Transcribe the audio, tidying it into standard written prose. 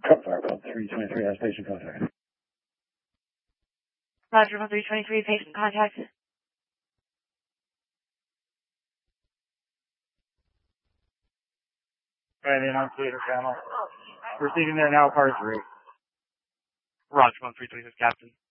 Truck Fireball 323 has patient contact. Roger, 1323, patient contact. Right, the annunciator panel. Proceeding there now, car 3. Roger, 1326, Captain.